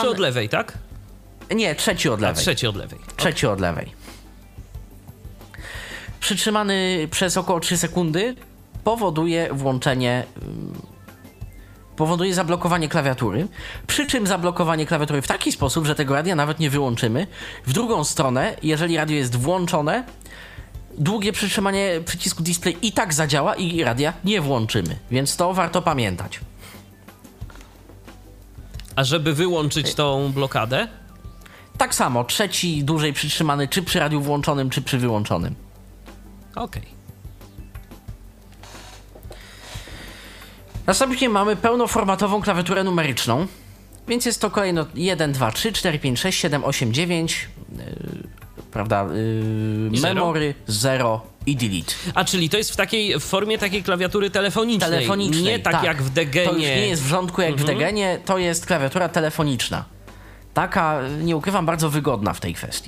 Pierwszy od lewej, tak? Nie, trzeci od lewej. Trzeci od lewej. Trzeci od lewej. Przytrzymany przez około 3 sekundy powoduje zablokowanie klawiatury, przy czym zablokowanie klawiatury w taki sposób, że tego radia nawet nie wyłączymy. W drugą stronę, jeżeli radio jest włączone, długie przytrzymanie przycisku display i tak zadziała i radia nie włączymy, więc to warto pamiętać. A żeby wyłączyć tą blokadę? Tak samo, trzeci dłużej przytrzymany, czy przy radiu włączonym, czy przy wyłączonym. Okej. Następnie mamy pełnoformatową klawiaturę numeryczną, więc jest to kolejno 1, 2, 3, 4, 5, 6, 7, 8, 9, prawda, memory, 0 i delete. A czyli to jest w formie takiej klawiatury telefonicznej, nie tak jak w Degenie. To już nie jest w rządku jak w Degenie, to jest klawiatura telefoniczna. Taka, nie ukrywam, bardzo wygodna w tej kwestii.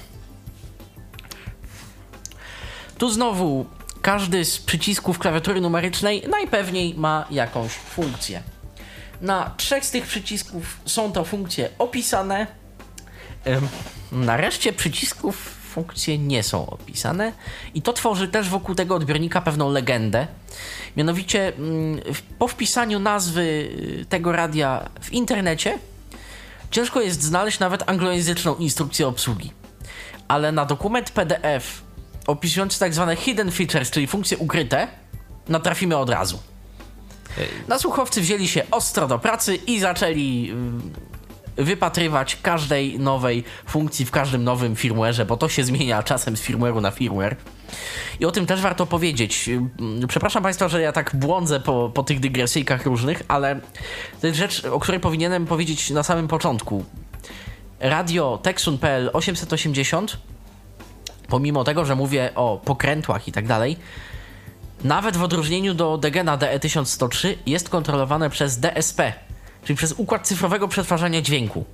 Tu znowu każdy z przycisków klawiatury numerycznej najpewniej ma jakąś funkcję. Na 3 z tych przycisków są to funkcje opisane. Na reszcie przycisków funkcje nie są opisane i to tworzy też wokół tego odbiornika pewną legendę. Mianowicie po wpisaniu nazwy tego radia w internecie ciężko jest znaleźć nawet anglojęzyczną instrukcję obsługi. Ale na dokument PDF opisujący tak zwane hidden features, czyli funkcje ukryte, natrafimy od razu. Nasłuchowcy wzięli się ostro do pracy i zaczęli wypatrywać każdej nowej funkcji w każdym nowym firmware'ze, bo to się zmienia czasem z firmware'u na firmware. I o tym też warto powiedzieć. Przepraszam Państwa, że ja tak błądzę po tych dygresyjkach różnych, ale to jest rzecz, o której powinienem powiedzieć na samym początku. Radio Teksun.pl 880, pomimo tego, że mówię o pokrętłach i tak dalej, nawet w odróżnieniu do Degena DE1103 jest kontrolowane przez DSP, czyli przez układ cyfrowego przetwarzania dźwięku.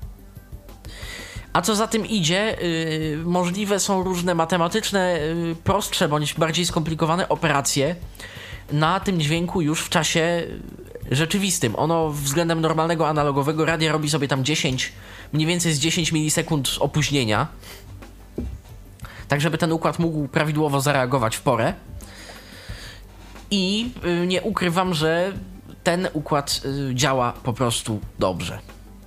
A co za tym idzie, możliwe są różne matematyczne, prostsze bądź bardziej skomplikowane operacje na tym dźwięku już w czasie rzeczywistym. Ono względem normalnego analogowego radia robi sobie tam mniej więcej z 10 milisekund opóźnienia, tak żeby ten układ mógł prawidłowo zareagować w porę. I nie ukrywam, że ten układ działa po prostu dobrze.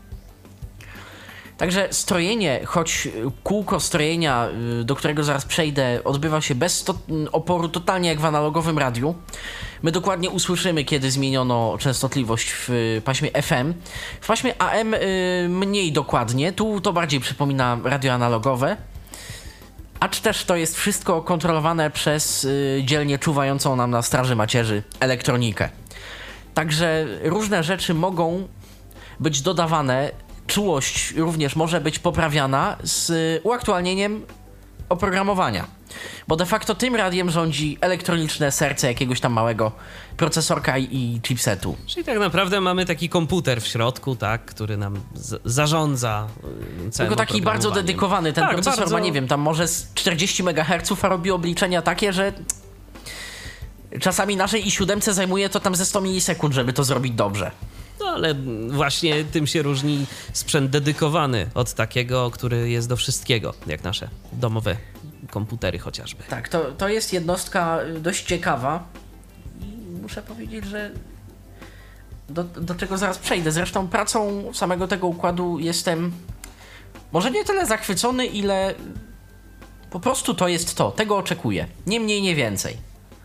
Także strojenie, choć kółko strojenia, do którego zaraz przejdę, odbywa się bez oporu, totalnie jak w analogowym radiu. My dokładnie usłyszymy, kiedy zmieniono częstotliwość w paśmie FM. W paśmie AM mniej dokładnie, tu to bardziej przypomina radio analogowe. Acz też to jest wszystko kontrolowane przez dzielnie czuwającą nam na straży macierzy elektronikę. Także różne rzeczy mogą być dodawane, czułość również może być poprawiana z uaktualnieniem oprogramowania. Bo de facto tym radiem rządzi elektroniczne serce jakiegoś tam małego procesorka i chipsetu. Czyli tak naprawdę mamy taki komputer w środku, tak, który nam zarządza całym tylko taki bardzo dedykowany. Ten procesor bardzo... ma, nie wiem, tam może z 40 MHz, a robi obliczenia takie, że czasami naszej i7 zajmuje to tam ze 100 milisekund, żeby to zrobić dobrze. No ale właśnie tym się różni sprzęt dedykowany od takiego, który jest do wszystkiego, jak nasze domowe komputery chociażby. Tak, to jest jednostka dość ciekawa i muszę powiedzieć, że do czego zaraz przejdę. Zresztą pracą samego tego układu jestem może nie tyle zachwycony, ile po prostu to jest to. Tego oczekuję. Nie mniej, nie więcej.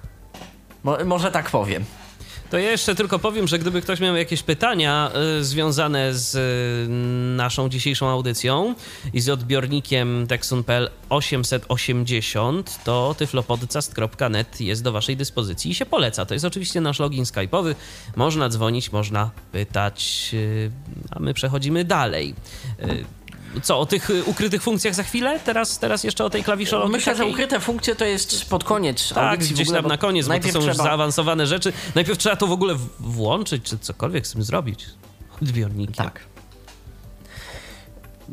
Może tak powiem. To ja jeszcze tylko powiem, że gdyby ktoś miał jakieś pytania związane z naszą dzisiejszą audycją i z odbiornikiem Teksun.pl 880, to tyflopodcast.net jest do waszej dyspozycji i się poleca. To jest oczywiście nasz login skype'owy. Można dzwonić, można pytać, a my przechodzimy dalej. Co, o tych ukrytych funkcjach za chwilę? Teraz jeszcze o tej klawiszologii? Myślę, że ukryte funkcje to jest pod koniec audycji. Gdzieś tam na koniec, bo to są już zaawansowane rzeczy. Najpierw trzeba to w ogóle włączyć, czy cokolwiek z tym zrobić. Odbiornikiem. Tak.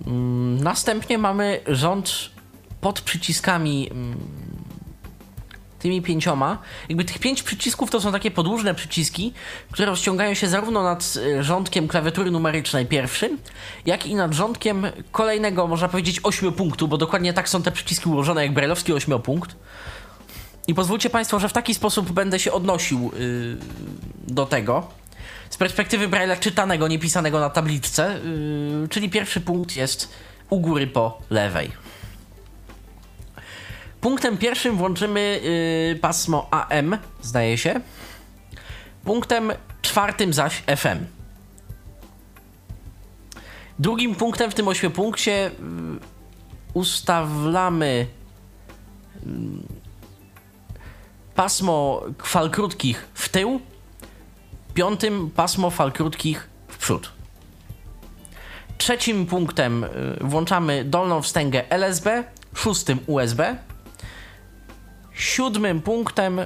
Następnie mamy rząd pod przyciskami tymi 5, jakby tych 5 przycisków to są takie podłużne przyciski, które rozciągają się zarówno nad rządkiem klawiatury numerycznej pierwszym, jak i nad rządkiem kolejnego, można powiedzieć, 8-punktu, bo dokładnie tak są te przyciski ułożone jak brajlowski 8-punkt. I pozwólcie Państwo, że w taki sposób będę się odnosił do tego. Z perspektywy Braille'a czytanego, nie pisanego na tabliczce, czyli pierwszy punkt jest u góry po lewej. Punktem pierwszym włączymy pasmo AM, zdaje się. Punktem czwartym zaś FM. Drugim punktem w tym 8-punkcie ustawiamy pasmo fal krótkich w tył, 5. pasmo fal krótkich w przód. Trzecim punktem włączamy dolną wstęgę LSB, 6. USB. 7. punktem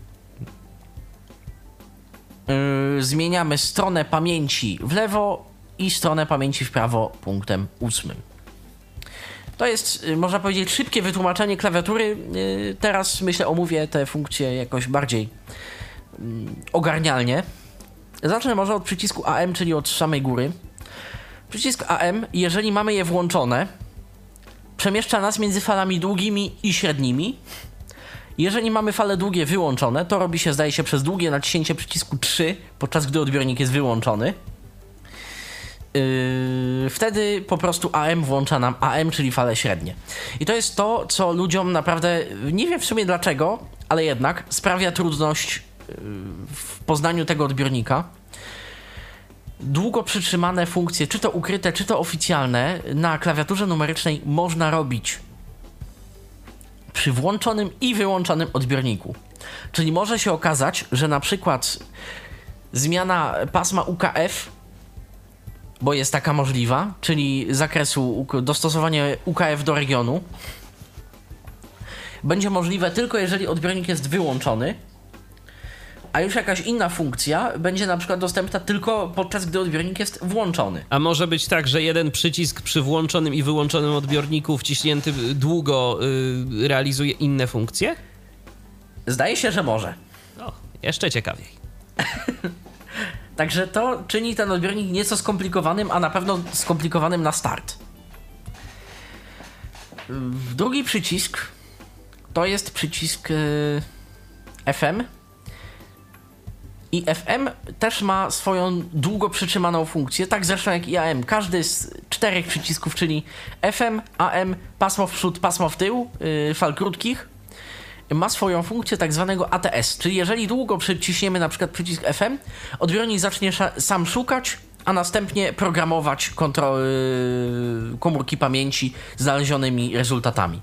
zmieniamy stronę pamięci w lewo i stronę pamięci w prawo punktem 8. To jest, można powiedzieć, szybkie wytłumaczenie klawiatury. Teraz, myślę, omówię te funkcje jakoś bardziej ogarnialnie. Zacznę może od przycisku AM, czyli od samej góry. Przycisk AM, jeżeli mamy je włączone, przemieszcza nas między falami długimi i średnimi. Jeżeli mamy fale długie wyłączone, to robi się, zdaje się, przez długie naciśnięcie przycisku 3, podczas gdy odbiornik jest wyłączony. Wtedy po prostu AM włącza nam AM, czyli fale średnie. I to jest to, co ludziom naprawdę, nie wiem w sumie dlaczego, ale jednak sprawia trudność w poznaniu tego odbiornika. Długo przytrzymane funkcje, czy to ukryte, czy to oficjalne, na klawiaturze numerycznej można robić przy włączonym i wyłączonym odbiorniku. Czyli może się okazać, że na przykład zmiana pasma UKF, bo jest taka możliwa, czyli zakresu, dostosowanie UKF do regionu, będzie możliwe tylko jeżeli odbiornik jest wyłączony, a już jakaś inna funkcja będzie na przykład dostępna tylko podczas gdy odbiornik jest włączony. A może być tak, że jeden przycisk przy włączonym i wyłączonym odbiorniku wciśnięty długo realizuje inne funkcje? Zdaje się, że może. O, jeszcze ciekawiej. Także to czyni ten odbiornik nieco skomplikowanym, a na pewno skomplikowanym na start. Drugi przycisk to jest przycisk FM. I FM też ma swoją długo przytrzymaną funkcję, tak zresztą jak i AM. Każdy z 4 przycisków, czyli FM, AM, pasmo w przód, pasmo w tył, fal krótkich, ma swoją funkcję tak zwanego ATS, czyli jeżeli długo przyciśniemy na przykład przycisk FM, odbiornik zacznie sam szukać, a następnie programować komórki pamięci z znalezionymi rezultatami.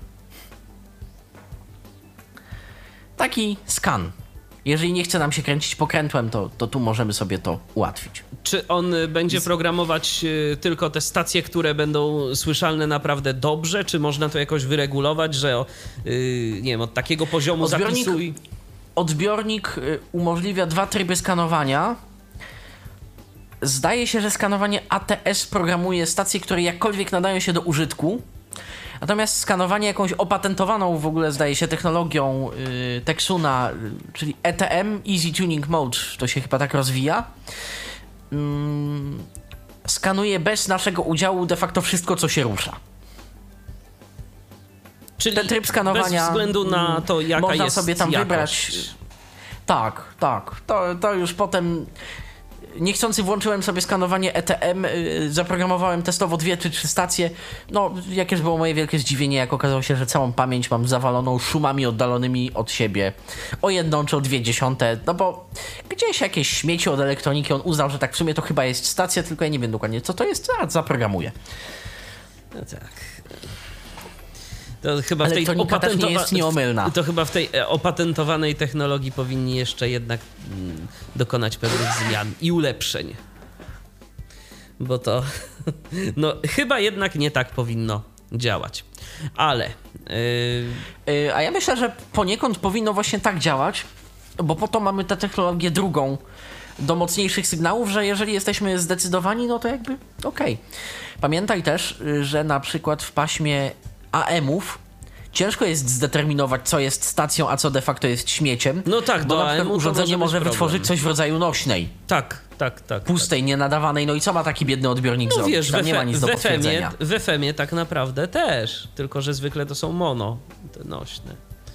Taki skan. Jeżeli nie chce nam się kręcić pokrętłem, to tu możemy sobie to ułatwić. Czy on będzie programować tylko te stacje, które będą słyszalne naprawdę dobrze? Czy można to jakoś wyregulować, że nie wiem, od takiego poziomu zapisuj? Odbiornik umożliwia 2 tryby skanowania. Zdaje się, że skanowanie ATS programuje stacje, które jakkolwiek nadają się do użytku. Natomiast skanowanie jakąś opatentowaną w ogóle, zdaje się, technologią Texuna, czyli ETM, Easy Tuning Mode, to się chyba tak rozwija, skanuje bez naszego udziału de facto wszystko, co się rusza. Czyli ten tryb skanowania bez względu na to, jaka można jest sobie tam jakość. wybrać. Tak. To już potem niechcący włączyłem sobie skanowanie ETM, zaprogramowałem testowo 2 czy 3 stacje. No, jakież było moje wielkie zdziwienie, jak okazało się, że całą pamięć mam zawaloną szumami oddalonymi od siebie o 1 czy o 0,2, no bo gdzieś jakieś śmieci od elektroniki, on uznał, że tak w sumie to chyba jest stacja, tylko ja nie wiem dokładnie, co to jest, zaraz zaprogramuję. No tak. To chyba w tej też nie jest nieomylna. To chyba w tej opatentowanej technologii powinni jeszcze jednak dokonać pewnych zmian i ulepszeń. Bo to no chyba jednak nie tak powinno działać. Ale a ja myślę, że poniekąd powinno właśnie tak działać, bo po to mamy tę technologię drugą do mocniejszych sygnałów, że jeżeli jesteśmy zdecydowani, no to jakby okej. Pamiętaj też, że na przykład w paśmie AM-ów ciężko jest zdeterminować, co jest stacją, a co de facto jest śmieciem. No tak, bo do na przykład AM-u to urządzenie może być wytworzyć problem. coś w rodzaju nośnej, Tak. pustej, nienadawanej. No i co ma taki biedny odbiornik No zrobić? wiesz, Tam nie ma nic do potwierdzenia. w FM-ie tak naprawdę też, tylko że zwykle to są mono, te nośne.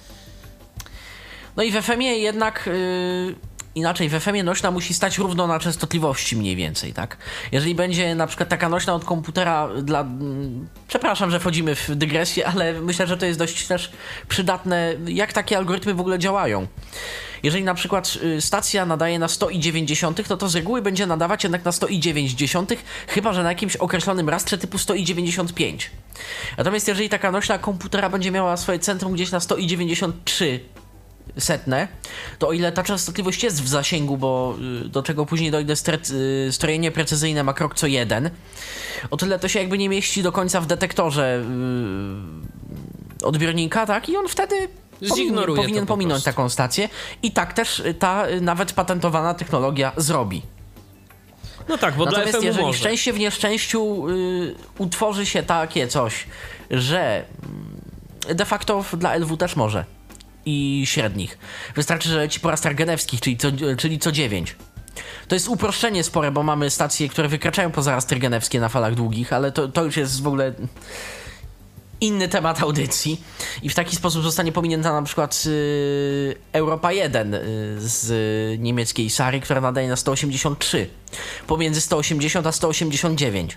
No i w FM-ie jednak inaczej, w FM-ie nośna musi stać równo na częstotliwości mniej więcej, tak? Jeżeli będzie na przykład taka nośna od komputera dla... Przepraszam, że wchodzimy w dygresję, ale myślę, że to jest dość też przydatne, jak takie algorytmy w ogóle działają. Jeżeli na przykład stacja nadaje na 100,9, to z reguły będzie nadawać jednak na 100,9, chyba że na jakimś określonym rastrze typu 100,95. Natomiast jeżeli taka nośna komputera będzie miała swoje centrum gdzieś na 100,93, to o ile ta częstotliwość jest w zasięgu, bo do czego później dojdę, strojenie precyzyjne ma krok co 1, o tyle to się jakby nie mieści do końca w detektorze odbiornika, tak? I on wtedy powinien pominąć taką stację i tak też ta nawet patentowana technologia zrobi. No tak, bo natomiast dla FM-u jeżeli może. w szczęście w nieszczęściu utworzy się takie coś, że de facto dla LW też może i średnich. Wystarczy, że leci po rastrach genewskich, czyli co 9. To jest uproszczenie spore, bo mamy stacje, które wykraczają poza rastry genewskie na falach długich, ale to już jest w ogóle inny temat audycji. I w taki sposób zostanie pominięta na przykład Europa 1 z niemieckiej Sary, która nadaje na 183. Pomiędzy 180 a 189.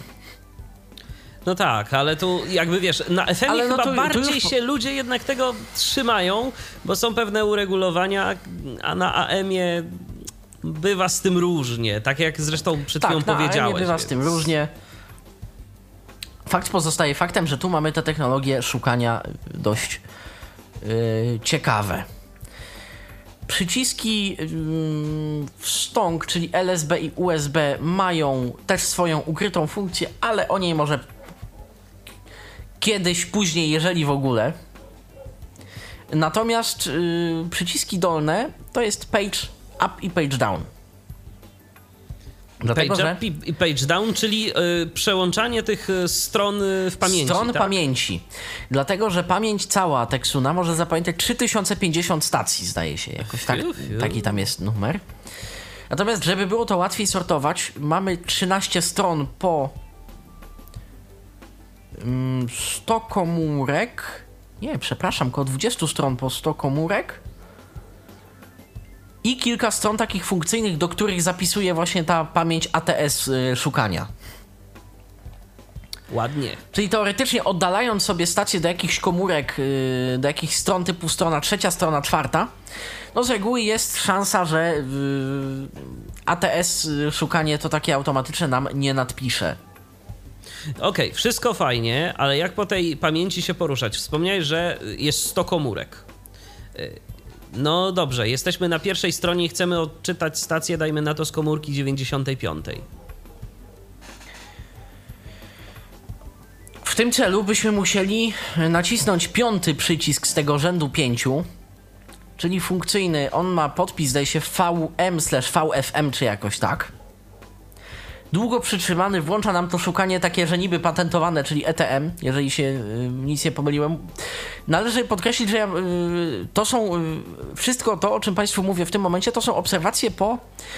No tak, ale tu jakby wiesz, na FM-ie chyba bardziej się ludzie jednak tego trzymają, bo są pewne uregulowania, a na AM-ie bywa z tym różnie, tak jak zresztą przed chwilą powiedziałeś. Tak, na AM-ie bywa z tym różnie. Fakt pozostaje faktem, że tu mamy te technologie szukania dość ciekawe. Przyciski wstąg, czyli LSB i USB mają też swoją ukrytą funkcję, ale o niej może kiedyś, później, jeżeli w ogóle. Natomiast przyciski dolne to jest page up i page down. Dlatego, page up i page down, czyli przełączanie tych stron w pamięci. Stron tak? pamięci. Dlatego, że pamięć cała Texuna może zapamiętać 3050 stacji, zdaje się. Jakoś tak, taki tam jest numer. Natomiast, żeby było to łatwiej sortować, mamy 13 stron po 100 komórek. Nie, przepraszam, około 20 stron po 100 komórek. I kilka stron takich funkcyjnych, do których zapisuje właśnie ta pamięć ATS szukania. Ładnie. Czyli teoretycznie oddalając sobie stację do jakichś komórek, do jakichś stron typu strona 3, strona 4, no z reguły jest szansa, że ATS szukanie to takie automatyczne nam nie nadpisze. Okej, wszystko fajnie, ale jak po tej pamięci się poruszać? Wspomniałeś, że jest 100 komórek. No dobrze, jesteśmy na pierwszej stronie i chcemy odczytać stację, dajmy na to z komórki 95. W tym celu byśmy musieli nacisnąć 5. przycisk z tego rzędu 5, czyli funkcyjny. On ma podpis, zdaje się VM/VFM czy jakoś tak. Długo przytrzymany włącza nam to szukanie takie, że niby patentowane, czyli ETM, jeżeli się nic nie pomyliłem. Należy podkreślić, że to są wszystko to, o czym Państwu mówię w tym momencie, to są obserwacje po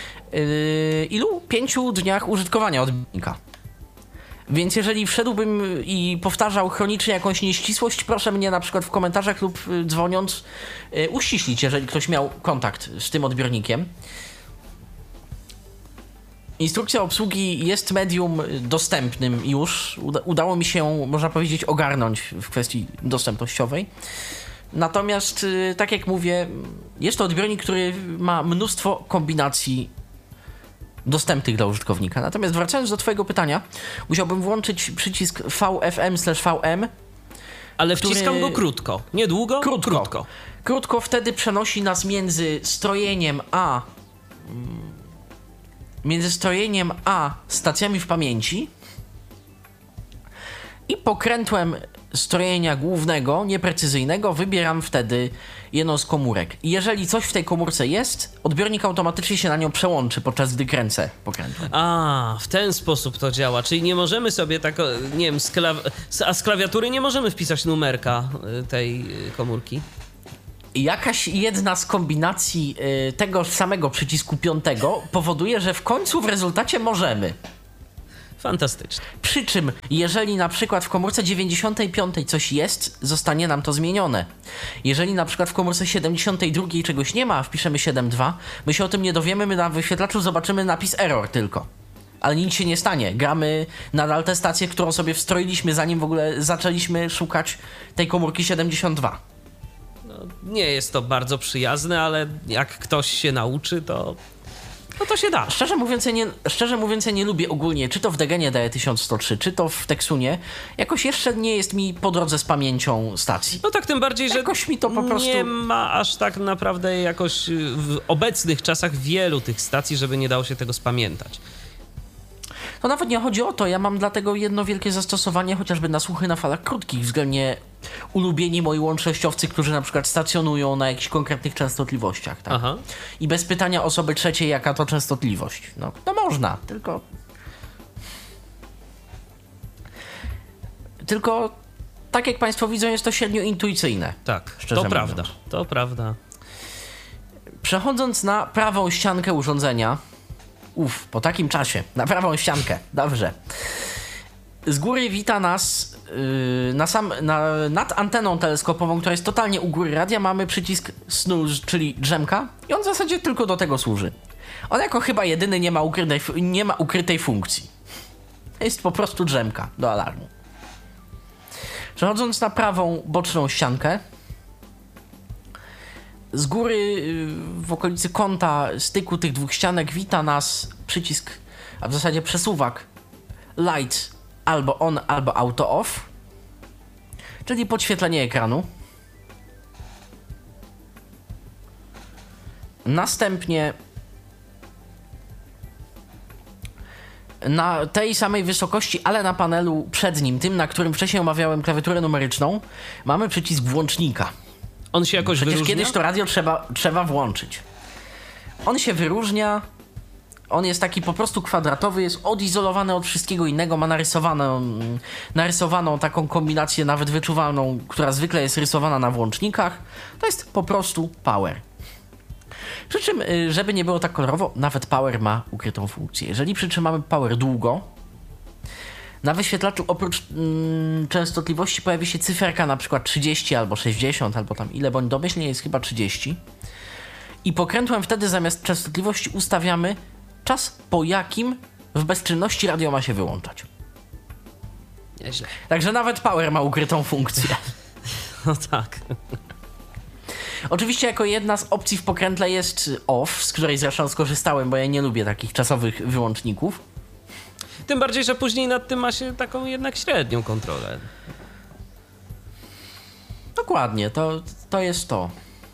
5 dniach użytkowania odbiornika. Więc jeżeli wszedłbym i powtarzał chronicznie jakąś nieścisłość, proszę mnie na przykład w komentarzach lub dzwoniąc uściślić, jeżeli ktoś miał kontakt z tym odbiornikiem. Instrukcja obsługi jest medium dostępnym już. Udało mi się, można powiedzieć, ogarnąć w kwestii dostępnościowej. Natomiast, tak jak mówię, jest to odbiornik, który ma mnóstwo kombinacji dostępnych dla użytkownika. Natomiast wracając do Twojego pytania, musiałbym włączyć przycisk VFM/VM. Ale wciskam go krótko. Nie długo? Krótko. Krótko, wtedy przenosi nas między strojeniem a stacjami w pamięci i pokrętłem strojenia głównego, nieprecyzyjnego, wybieram wtedy jedną z komórek. I jeżeli coś w tej komórce jest, odbiornik automatycznie się na nią przełączy, podczas gdy kręcę pokrętłem. A, w ten sposób to działa. Czyli nie możemy sobie tak, nie wiem, z klawiatury nie możemy wpisać numerka tej komórki? Jakaś jedna z kombinacji tego samego przycisku 5 powoduje, że w końcu w rezultacie możemy. Fantastycznie. Przy czym, jeżeli na przykład w komórce 95 coś jest, zostanie nam to zmienione. Jeżeli na przykład w komórce 72 czegoś nie ma, a wpiszemy 7.2, my się o tym nie dowiemy, my na wyświetlaczu zobaczymy napis error tylko. Ale nic się nie stanie. Gramy nadal tę stację, którą sobie wstroiliśmy, zanim w ogóle zaczęliśmy szukać tej komórki 72. No, nie jest to bardzo przyjazne, ale jak ktoś się nauczy, to się da. Szczerze mówiąc, ja nie lubię ogólnie, czy to w Degenie daje 1103, czy to w Teksunie. Jakoś jeszcze nie jest mi po drodze z pamięcią stacji. No tak, tym bardziej, że jakoś mi to po prostu nie ma aż tak naprawdę jakoś w obecnych czasach wielu tych stacji, żeby nie dało się tego spamiętać. To nawet nie chodzi o to, ja mam dlatego jedno wielkie zastosowanie, chociażby na słuchy na falach krótkich, względnie ulubieni moi łącznościowcy, którzy na przykład stacjonują na jakichś konkretnych częstotliwościach, tak? Aha. I bez pytania osoby trzeciej, jaka to częstotliwość. No można, tylko tak jak Państwo widzą, jest to średnio intuicyjne. Tak, szczerze to mówiąc. prawda, to prawda. Przechodząc na prawą ściankę urządzenia, po takim czasie, na prawą ściankę, dobrze. Z góry wita nas, nad anteną teleskopową, która jest totalnie u góry radia, mamy przycisk snooze, czyli drzemka, i on w zasadzie tylko do tego służy. On jako chyba jedyny nie ma ukrytej funkcji. Jest po prostu drzemka do alarmu. Przechodząc na prawą boczną ściankę, z góry w okolicy kąta styku tych dwóch ścianek wita nas przycisk, a w zasadzie przesuwak light albo on, albo auto off, czyli podświetlenie ekranu. Następnie na tej samej wysokości, ale na panelu przed nim, tym, na którym wcześniej omawiałem klawiaturę numeryczną, mamy przycisk włącznika. On się jakoś wyróżnia? Kiedyś to radio trzeba włączyć. On się wyróżnia, on jest taki po prostu kwadratowy, jest odizolowany od wszystkiego innego, ma narysowaną taką kombinację nawet wyczuwalną, która zwykle jest rysowana na włącznikach. To jest po prostu power. Przy czym, żeby nie było tak kolorowo, nawet power ma ukrytą funkcję. Jeżeli przytrzymamy power długo, na wyświetlaczu oprócz częstotliwości pojawi się cyferka na przykład 30 albo 60, albo tam ile, bądź domyślnie jest chyba 30. I pokrętłem wtedy zamiast częstotliwości ustawiamy czas, po jakim w bezczynności radio ma się wyłączać. Nieźle. Także nawet power ma ukrytą funkcję. No tak. Oczywiście jako jedna z opcji w pokrętle jest off, z której zresztą skorzystałem, bo ja nie lubię takich czasowych wyłączników. Tym bardziej, że później nad tym ma się taką jednak średnią kontrolę. Dokładnie, to jest to.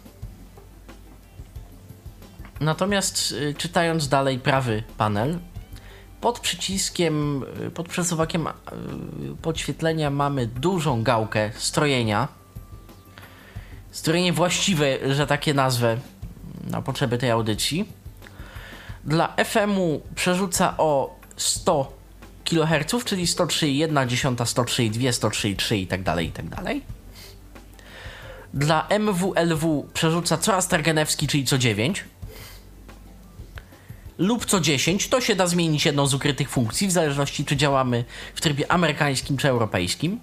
Natomiast czytając dalej prawy panel, pod przyciskiem, pod przesuwakiem podświetlenia mamy dużą gałkę strojenia. Strojenie właściwe, że takie nazwę, na potrzeby tej audycji. Dla FM-u przerzuca o 100 kHz, czyli 103,1, 103,2, 103,3 i tak dalej, i tak dalej. Dla MWLW przerzuca coraz targenewski, czyli co 9 lub co 10. To się da zmienić jedną z ukrytych funkcji, w zależności czy działamy w trybie amerykańskim czy europejskim.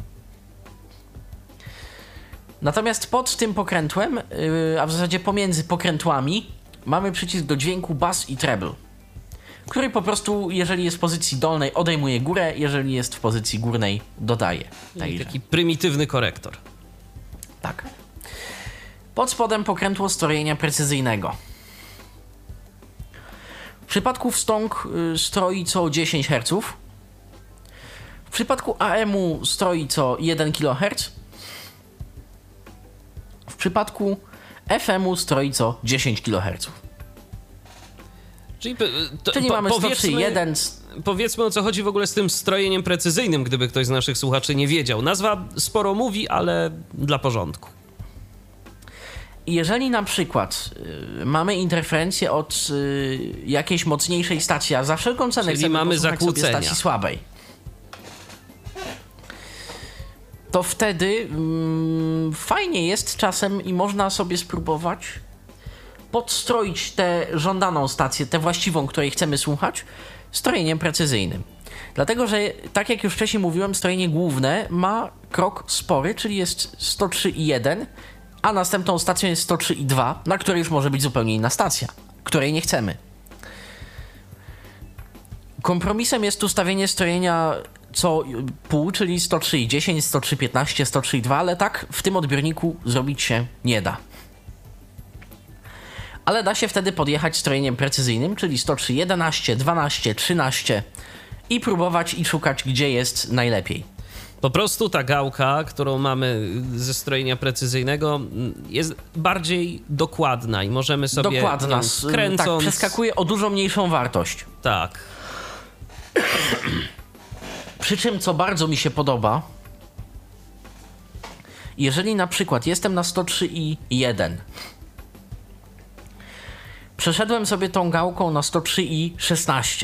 Natomiast pod tym pokrętłem, a w zasadzie pomiędzy pokrętłami, mamy przycisk do dźwięku bass i treble, który po prostu, jeżeli jest w pozycji dolnej, odejmuje górę, jeżeli jest w pozycji górnej, dodaje. Taki prymitywny korektor. Tak. Pod spodem pokrętło strojenia precyzyjnego. W przypadku wstąg stroi co 10 Hz. W przypadku AM-u stroi co 1 kHz. W przypadku FM-u stroi co 10 kHz. Czyli mamy 103,1. powiedzmy, o co chodzi w ogóle z tym strojeniem precyzyjnym, gdyby ktoś z naszych słuchaczy nie wiedział. Nazwa sporo mówi, ale dla porządku. Jeżeli na przykład mamy interferencję od jakiejś mocniejszej stacji, a za wszelką cenę czyli chcemy mamy posłuchać sobie zakłócenia stacji słabej, to wtedy fajnie jest czasem i można sobie spróbować podstroić tę żądaną stację, tę właściwą, której chcemy słuchać, strojeniem precyzyjnym. Dlatego, że tak jak już wcześniej mówiłem, strojenie główne ma krok spory, czyli jest 103,1, a następną stacją jest 103,2, na której już może być zupełnie inna stacja, której nie chcemy. Kompromisem jest ustawienie strojenia co pół, czyli 103,10, 103,15, 103,2, ale tak w tym odbiorniku zrobić się nie da. Ale da się wtedy podjechać strojeniem precyzyjnym, czyli 103,11, 12, 13 i próbować i szukać, gdzie jest najlepiej. Po prostu ta gałka, którą mamy ze strojenia precyzyjnego, jest bardziej dokładna i możemy sobie dokładna, kręcąc... tak, przeskakuje o dużo mniejszą wartość. Tak. Przy czym, co bardzo mi się podoba, jeżeli na przykład jestem na 103,1, przeszedłem sobie tą gałką na 103,16,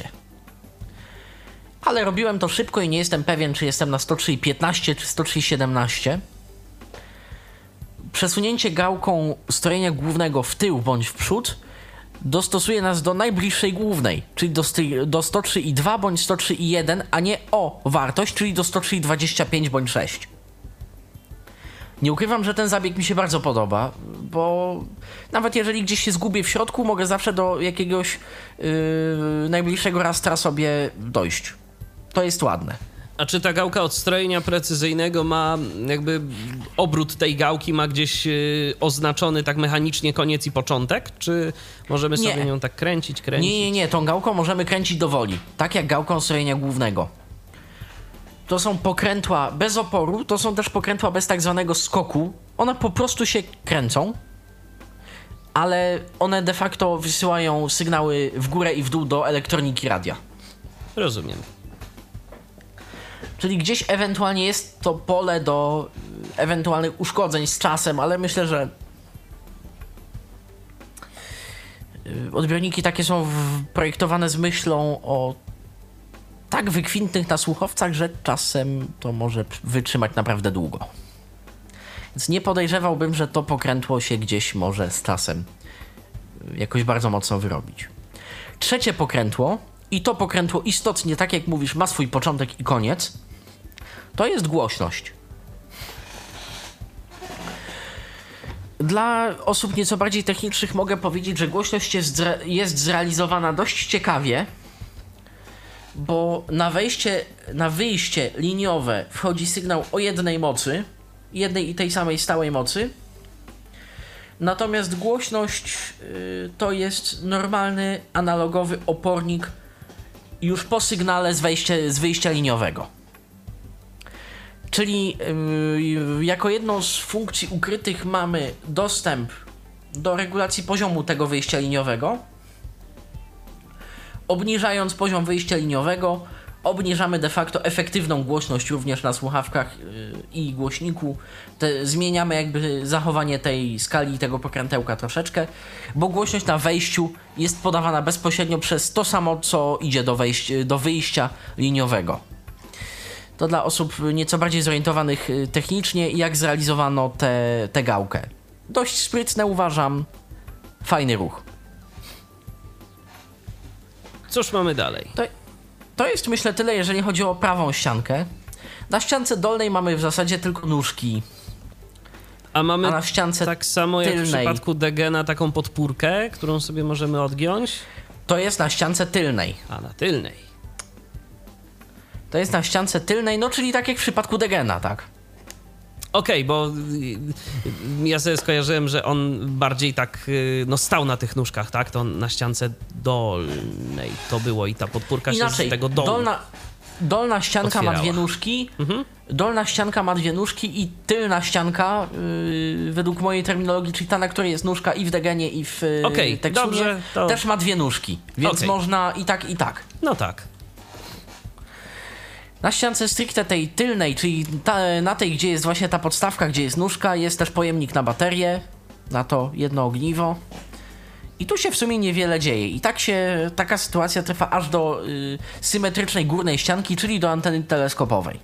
ale robiłem to szybko i nie jestem pewien, czy jestem na 103,15 czy 103,17. Przesunięcie gałką strojenia głównego w tył bądź w przód dostosuje nas do najbliższej głównej, czyli do 103,2 bądź 103,1, a nie o wartość, czyli do 103,25 bądź 6. Nie ukrywam, że ten zabieg mi się bardzo podoba, bo nawet jeżeli gdzieś się zgubię w środku, mogę zawsze do jakiegoś najbliższego rastra sobie dojść. To jest ładne. A czy ta gałka od strojenia precyzyjnego ma jakby obrót tej gałki ma gdzieś oznaczony tak mechanicznie koniec i początek? Czy możemy sobie nią tak kręcić? Nie. Tą gałką możemy kręcić do woli. Tak jak gałką strojenia głównego. To są pokrętła bez oporu, to są też pokrętła bez tak zwanego skoku. One po prostu się kręcą, ale one de facto wysyłają sygnały w górę i w dół do elektroniki radia. Rozumiem. Czyli gdzieś ewentualnie jest to pole do ewentualnych uszkodzeń z czasem, ale myślę, że odbiorniki takie są projektowane z myślą o tak wykwintnych nasłuchowcach, że czasem to może wytrzymać naprawdę długo. Więc nie podejrzewałbym, że to pokrętło się gdzieś może z czasem jakoś bardzo mocno wyrobić. Trzecie pokrętło, i to pokrętło istotnie, tak jak mówisz, ma swój początek i koniec, to jest głośność. Dla osób nieco bardziej technicznych mogę powiedzieć, że głośność jest zrealizowana dość ciekawie, bo na wyjście liniowe wchodzi sygnał o jednej mocy, jednej i tej samej stałej mocy, natomiast głośność to jest normalny, analogowy opornik już po sygnale z wyjścia liniowego. Czyli jako jedną z funkcji ukrytych mamy dostęp do regulacji poziomu tego wyjścia liniowego. Obniżając poziom wyjścia liniowego, obniżamy de facto efektywną głośność również na słuchawkach i głośniku. Zmieniamy jakby zachowanie tej skali, tego pokrętełka troszeczkę, bo głośność na wejściu jest podawana bezpośrednio przez to samo, co idzie do wyjścia liniowego. To dla osób nieco bardziej zorientowanych technicznie, jak zrealizowano tę gałkę. Dość sprytne, uważam. Fajny ruch. Cóż mamy dalej? To jest, myślę, tyle, jeżeli chodzi o prawą ściankę. Na ściance dolnej mamy w zasadzie tylko nóżki. A mamy na ściance tak samo jak tylnej, w przypadku Degena taką podpórkę, którą sobie możemy odgiąć? To jest na ściance tylnej. A, na tylnej. To jest na ściance tylnej, no czyli tak jak w przypadku Degena, tak? Okej, bo ja sobie skojarzyłem, że on bardziej tak stał na tych nóżkach, tak? To na ściance dolnej to było i ta podpórka inaczej, się z tego dołu dolna ścianka otwierała. ma dwie nóżki, dolna ścianka ma dwie nóżki i tylna ścianka, według mojej terminologii, czyli ta, na której jest nóżka i w Degenie i w Teksunie, dobrze, to... też ma dwie nóżki, więc można i tak, i tak. No tak. Na ściance stricte tej tylnej, czyli na tej, gdzie jest właśnie ta podstawka, gdzie jest nóżka, jest też pojemnik na baterię, na to jedno ogniwo. I tu się w sumie niewiele dzieje. I taka sytuacja trwa aż do symetrycznej górnej ścianki, czyli do anteny teleskopowej.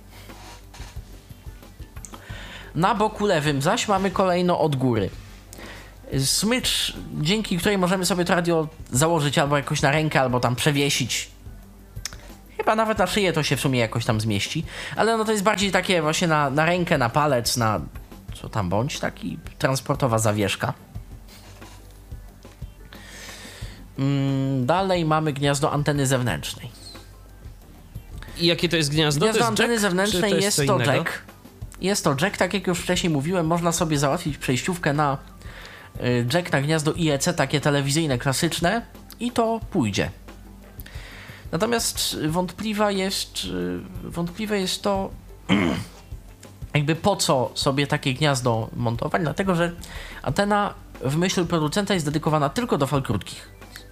Na boku lewym zaś mamy kolejno od góry smycz, dzięki której możemy sobie to radio założyć albo jakoś na rękę, albo tam przewiesić. Chyba nawet na szyję to się w sumie jakoś tam zmieści. Ale no to jest bardziej takie właśnie na rękę, na palec, na co tam bądź, taki transportowa zawieszka. Dalej mamy gniazdo anteny zewnętrznej. I jakie to jest gniazdo? Gniazdo to jest anteny jack, zewnętrznej jest to jack. Jest to jack, tak jak już wcześniej mówiłem, można sobie załatwić przejściówkę na jack na gniazdo IEC, takie telewizyjne, klasyczne i to pójdzie. Natomiast wątpliwe jest to, jakby po co sobie takie gniazdo montować, dlatego że antena w myśl producenta jest dedykowana tylko do fal krótkich.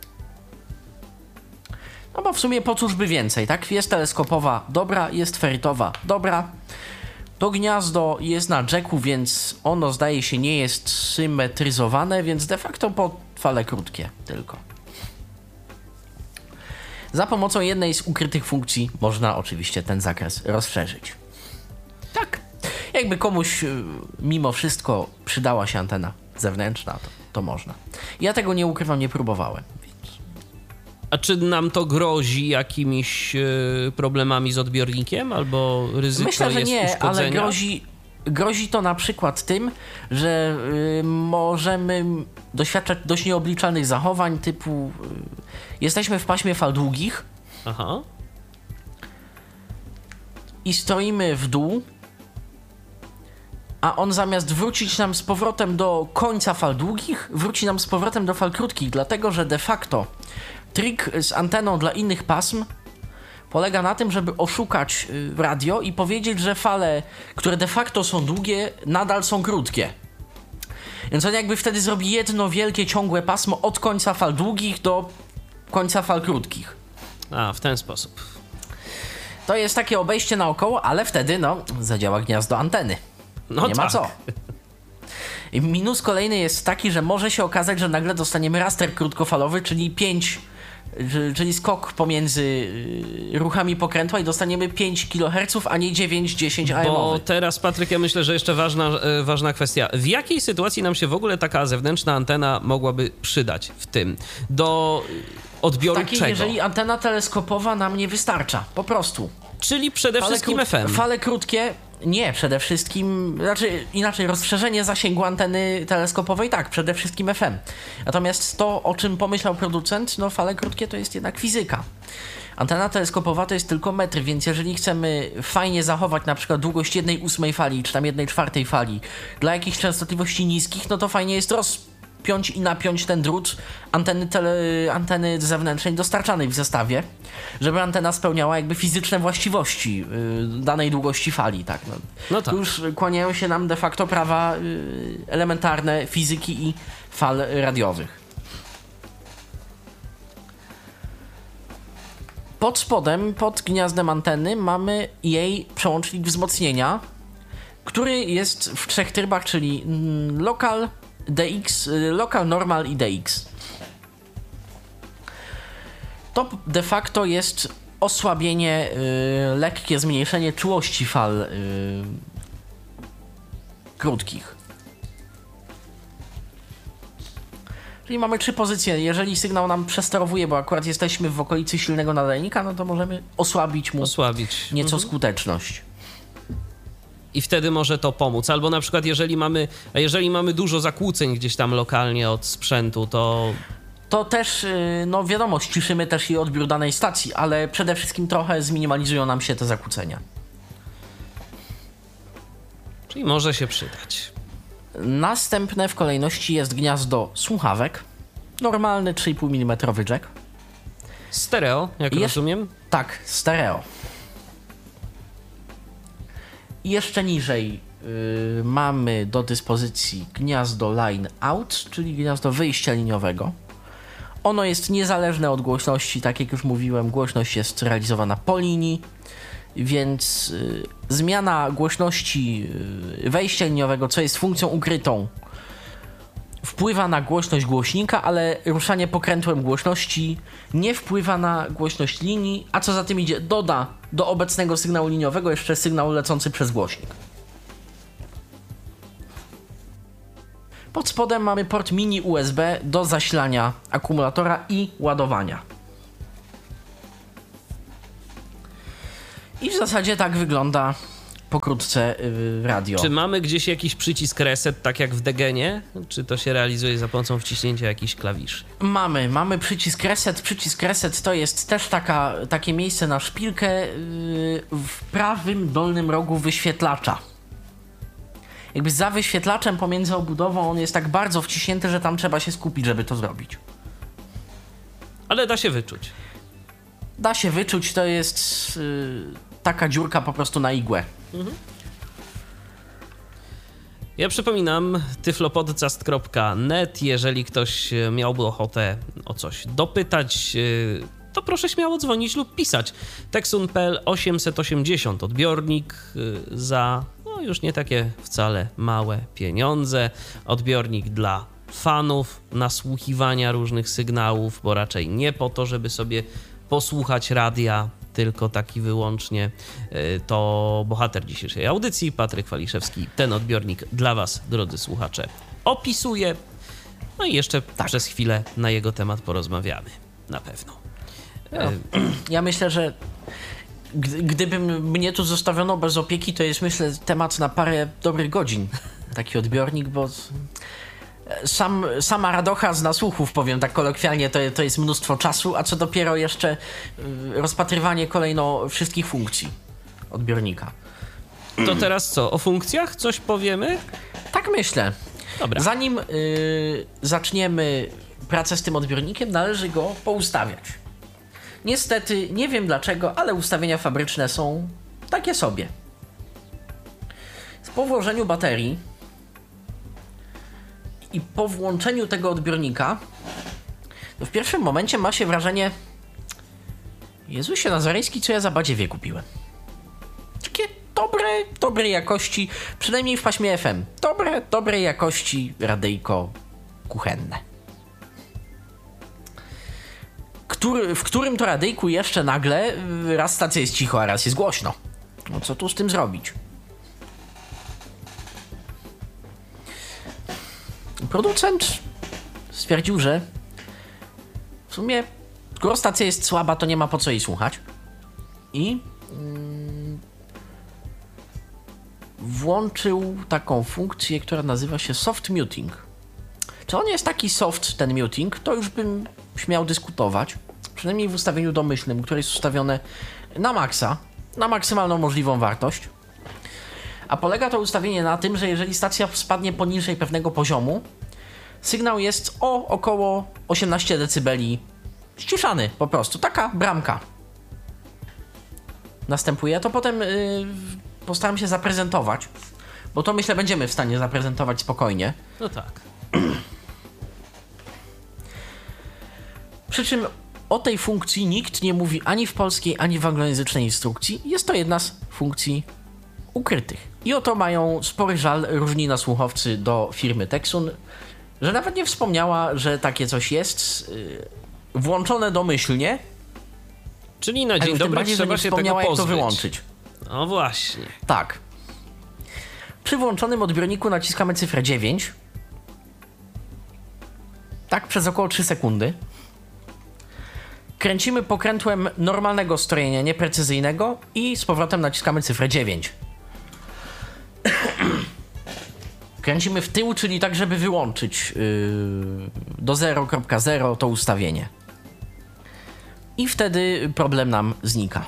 No bo w sumie po cóż by więcej, tak? Jest teleskopowa, dobra, jest ferytowa, dobra. To gniazdo jest na jacku, więc ono zdaje się nie jest symetryzowane, więc de facto po fale krótkie tylko. Za pomocą jednej z ukrytych funkcji można oczywiście ten zakres rozszerzyć. Tak, jakby komuś mimo wszystko przydała się antena zewnętrzna, to można. Ja tego nie ukrywam, nie próbowałem. A czy nam to grozi jakimiś problemami z odbiornikiem albo ryzyko Myślę, że jest nie, uszkodzenia? ale grozi to na przykład tym, że możemy doświadczać dość nieobliczalnych zachowań typu jesteśmy w paśmie fal długich. Aha. I stoimy w dół, a on zamiast wrócić nam z powrotem do końca fal długich, wróci nam z powrotem do fal krótkich, dlatego że de facto trik z anteną dla innych pasm polega na tym, żeby oszukać radio i powiedzieć, że fale, które de facto są długie, nadal są krótkie. Więc on jakby wtedy zrobi jedno wielkie, ciągłe pasmo od końca fal długich do końca fal krótkich. A, w ten sposób. To jest takie obejście naokoło, ale wtedy, zadziała gniazdo anteny. No nie tak. ma co. I minus kolejny jest taki, że może się okazać, że nagle dostaniemy raster krótkofalowy, czyli skok pomiędzy ruchami pokrętła i dostaniemy 5 kHz, a nie 9-10 AM. Bo teraz, Patryk, ja myślę, że jeszcze ważna kwestia. W jakiej sytuacji nam się w ogóle taka zewnętrzna antena mogłaby przydać w tym? Do odbioru czego? Jeżeli antena teleskopowa nam nie wystarcza, po prostu. Czyli przede wszystkim FM. Fale krótkie, nie, przede wszystkim, inaczej, rozszerzenie zasięgu anteny teleskopowej, tak, przede wszystkim FM. Natomiast to, o czym pomyślał producent, fale krótkie to jest jednak fizyka. Antena teleskopowa to jest tylko metr, więc jeżeli chcemy fajnie zachować na przykład długość 1/8 fali, czy tam 1/4 fali dla jakichś częstotliwości niskich, to fajnie jest rozpiąć i napiąć ten drut anteny zewnętrznej dostarczanej w zestawie, żeby antena spełniała jakby fizyczne właściwości danej długości fali, tak. No tak. Tu już kłaniają się nam de facto prawa elementarne fizyki i fal radiowych. Pod spodem, pod gniazdem anteny mamy jej przełącznik wzmocnienia, który jest w 3 trybach, czyli Local, DX, Local, Normal i DX. To de facto jest osłabienie, lekkie zmniejszenie czułości fal krótkich. Czyli mamy 3 pozycje. Jeżeli sygnał nam przesterowuje, bo akurat jesteśmy w okolicy silnego nadajnika, to możemy osłabić mu nieco skuteczność. I wtedy może to pomóc. Albo na przykład jeżeli mamy dużo zakłóceń gdzieś tam lokalnie od sprzętu, to też, wiadomo, ściszymy też i odbiór danej stacji, ale przede wszystkim trochę zminimalizują nam się te zakłócenia. Czyli może się przydać. Następne w kolejności jest gniazdo słuchawek. Normalny 3,5 mm jack. Stereo, jak rozumiem? Tak, stereo. I jeszcze niżej mamy do dyspozycji gniazdo line out, czyli gniazdo wyjścia liniowego. Ono jest niezależne od głośności, tak jak już mówiłem, głośność jest realizowana po linii. więc zmiana głośności wejścia liniowego, co jest funkcją ukrytą, wpływa na głośność głośnika, ale ruszanie pokrętłem głośności nie wpływa na głośność linii, a co za tym idzie, doda do obecnego sygnału liniowego jeszcze sygnał lecący przez głośnik. Pod spodem mamy port mini USB do zasilania akumulatora i ładowania. I w zasadzie tak wygląda pokrótce radio. Czy mamy gdzieś jakiś przycisk reset, tak jak w Degenie? Czy to się realizuje za pomocą wciśnięcia jakichś klawiszy? Mamy przycisk reset. Przycisk reset to jest też takie miejsce na szpilkę w prawym dolnym rogu wyświetlacza. Jakby za wyświetlaczem pomiędzy obudową on jest tak bardzo wciśnięty, że tam trzeba się skupić, żeby to zrobić. Ale da się wyczuć. Da się wyczuć, to jest taka dziurka po prostu na igłę. Ja przypominam tyflopodcast.net. Jeżeli ktoś miałby ochotę o coś dopytać, to proszę śmiało dzwonić lub pisać. Teksun.pl 880, odbiornik za już nie takie wcale małe pieniądze. Odbiornik dla fanów nasłuchiwania różnych sygnałów, bo raczej nie po to, żeby sobie posłuchać radia, tylko taki wyłącznie to bohater dzisiejszej audycji, Patryk Waliszewski, ten odbiornik dla was, drodzy słuchacze, opisuje. No i jeszcze przez chwilę na jego temat porozmawiamy. Na pewno. Ja myślę, że gdyby mnie tu zostawiono bez opieki, to jest, myślę, temat na parę dobrych godzin. Taki odbiornik, bo sama radocha z nasłuchów, powiem tak kolokwialnie, to jest mnóstwo czasu, a co dopiero jeszcze rozpatrywanie kolejno wszystkich funkcji odbiornika. To teraz co, o funkcjach coś powiemy? Tak myślę. Dobra. Zanim zaczniemy pracę z tym odbiornikiem, należy go poustawiać. Niestety, nie wiem dlaczego, ale ustawienia fabryczne są takie sobie. Po włożeniu baterii i po włączeniu tego odbiornika, to w pierwszym momencie ma się wrażenie: Jezusie Nazareński, co ja za badziewie kupiłem. Takie dobrej jakości, przynajmniej w paśmie FM. Dobrej jakości radyjko kuchenne. W którym to radyjku jeszcze nagle raz stacja jest cicho, a raz jest głośno. No co tu z tym zrobić? Producent stwierdził, że w sumie skoro stacja jest słaba, to nie ma po co jej słuchać. I włączył taką funkcję, która nazywa się soft muting. Czy on jest taki soft, ten muting, to już bym śmiał dyskutować. Przynajmniej w ustawieniu domyślnym, które jest ustawione na maksa, na maksymalną możliwą wartość. A polega to ustawienie na tym, że jeżeli stacja spadnie poniżej pewnego poziomu, sygnał jest o około 18 dB ściszany po prostu. Taka bramka następuje. To potem postaram się zaprezentować, bo to myślę będziemy w stanie zaprezentować spokojnie. No tak. Przy czym o tej funkcji nikt nie mówi ani w polskiej, ani w anglojęzycznej instrukcji. Jest to jedna z funkcji ukrytych. I o to mają spory żal różni nasłuchowcy do firmy Teksun, że nawet nie wspomniała, że takie coś jest włączone domyślnie. Czyli na dzień dobry trzeba się tego pozbyć. Jak to wyłączyć. No właśnie. Tak. Przy włączonym odbiorniku naciskamy cyfrę 9. Tak przez około 3 sekundy. Kręcimy pokrętłem normalnego strojenia, nieprecyzyjnego i z powrotem naciskamy cyfrę 9. Kręcimy w tył, czyli tak, żeby wyłączyć do 0.0 to ustawienie. I wtedy problem nam znika.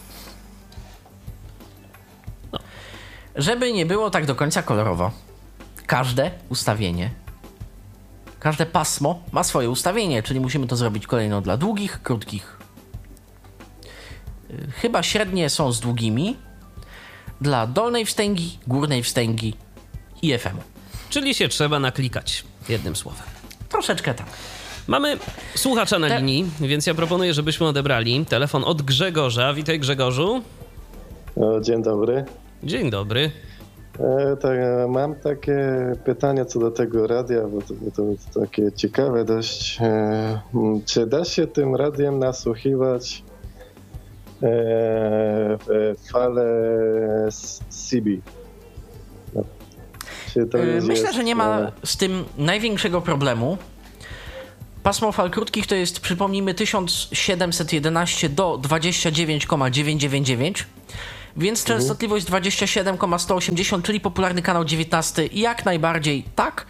No. Żeby nie było tak do końca kolorowo, każde ustawienie, każde pasmo ma swoje ustawienie, czyli musimy to zrobić kolejno dla długich, krótkich. Chyba średnie są z długimi, dla dolnej wstęgi, górnej wstęgi i FM-u. Czyli się trzeba naklikać, jednym słowem. Troszeczkę tak. Mamy słuchacza na linii, więc ja proponuję, żebyśmy odebrali telefon od Grzegorza. Witaj, Grzegorzu. Dzień dobry. Dzień dobry. Tak, mam takie pytanie co do tego radia, bo to takie ciekawe dość. Czy da się tym radiem nasłuchiwać fale CB? Myślę, że nie ma z tym największego problemu. Pasmo fal krótkich to jest, przypomnijmy, 1711 do 29,999, więc częstotliwość 27,180, czyli popularny kanał 19, jak najbardziej tak.